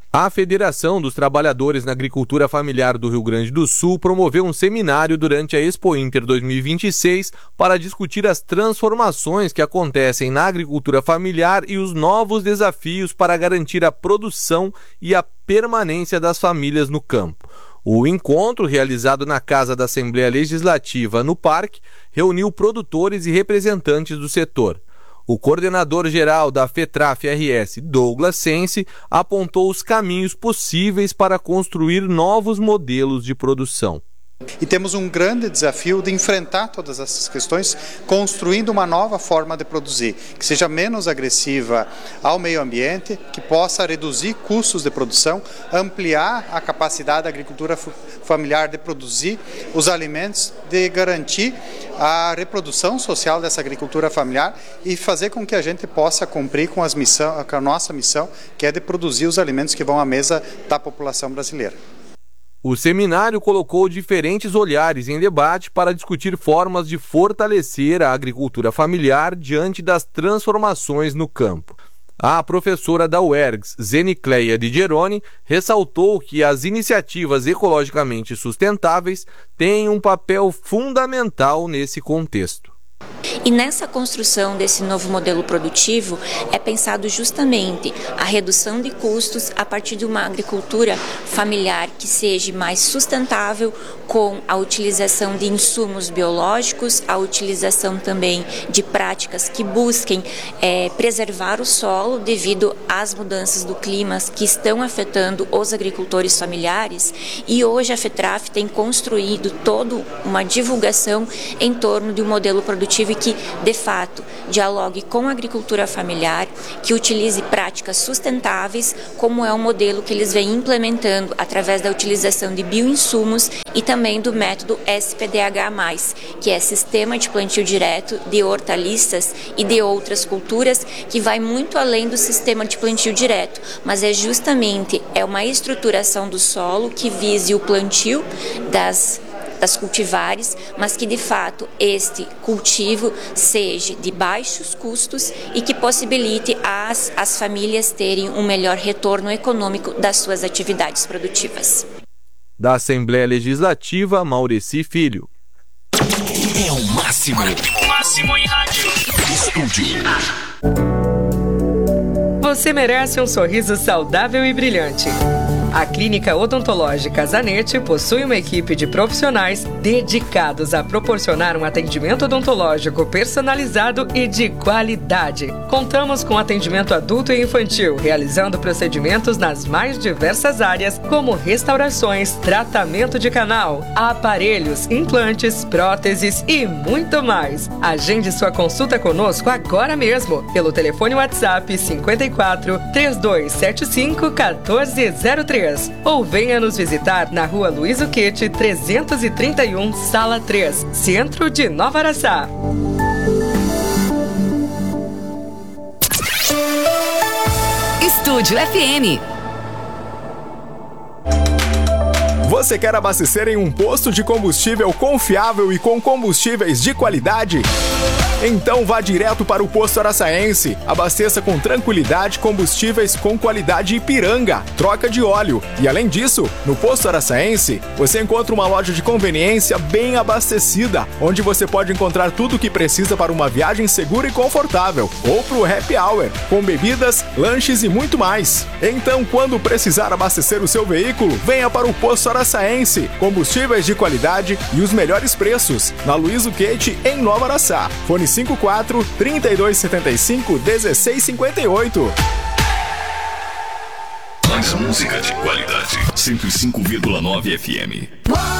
A Federação dos Trabalhadores na Agricultura Familiar do Rio Grande do Sul promoveu um seminário durante a Expo Inter 2026 para discutir as transformações que acontecem na agricultura familiar e os novos desafios para garantir a produção e a permanência das famílias no campo. O encontro, realizado na Casa da Assembleia Legislativa, no Parque, reuniu produtores e representantes do setor. O coordenador-geral da FETRAF-RS, Douglas Sense, apontou os caminhos possíveis para construir novos modelos de produção. E temos um grande desafio de enfrentar todas essas questões, construindo uma nova forma de produzir, que seja menos agressiva ao meio ambiente, que possa reduzir custos de produção, ampliar a capacidade da agricultura familiar de produzir os alimentos, de garantir a reprodução social dessa agricultura familiar e fazer com que a gente possa cumprir com a nossa missão, que é de produzir os alimentos que vão à mesa da população brasileira. O seminário colocou diferentes olhares em debate para discutir formas de fortalecer a agricultura familiar diante das transformações no campo. A professora da UERGS, Zenicleia Di Geroni, ressaltou que as iniciativas ecologicamente sustentáveis têm um papel fundamental nesse contexto. E nessa construção desse novo modelo produtivo é pensado justamente a redução de custos a partir de uma agricultura familiar que seja mais sustentável, com a utilização de insumos biológicos, a utilização também de práticas que busquem preservar o solo devido às mudanças do clima que estão afetando os agricultores familiares. E hoje a FETRAF tem construído toda uma divulgação em torno de um modelo produtivo que, de fato, dialogue com a agricultura familiar, que utilize práticas sustentáveis, como é o modelo que eles vêm implementando através da utilização de bioinsumos e também do método SPDH+, que é Sistema de Plantio Direto de Hortaliças e de outras culturas, que vai muito além do sistema de plantio direto, mas é justamente uma estruturação do solo que vise o plantio das cultivares, mas que de fato este cultivo seja de baixos custos e que possibilite as famílias terem um melhor retorno econômico das suas atividades produtivas. Da Assembleia Legislativa, Maurici Filho. É o máximo. O máximo em rádio. Estúdio. Você merece um sorriso saudável e brilhante. A Clínica Odontológica Zanetti possui uma equipe de profissionais dedicados a proporcionar um atendimento odontológico personalizado e de qualidade. Contamos com atendimento adulto e infantil, realizando procedimentos nas mais diversas áreas, como restaurações, tratamento de canal, aparelhos, implantes, próteses e muito mais. Agende sua consulta conosco agora mesmo, pelo telefone WhatsApp 54 3275 1403. Ou venha nos visitar na Rua Luiz Uquete, 331, Sala 3, Centro de Nova Araçá. Estúdio FM. Você quer abastecer em um posto de combustível confiável e com combustíveis de qualidade? Então vá direto para o Posto Araçaense. Abasteça com tranquilidade combustíveis com qualidade Ipiranga, troca de óleo. E além disso, no Posto Araçaense, você encontra uma loja de conveniência bem abastecida, onde você pode encontrar tudo o que precisa para uma viagem segura e confortável, ou para o happy hour, com bebidas, lanches e muito mais. Então, quando precisar abastecer o seu veículo, venha para o Posto Araçaense. Combustíveis de qualidade e os melhores preços. Na Luiz Uquete, em Nova Araçá. Fone 54 3275 1658. Mais música de qualidade. 105,9 FM.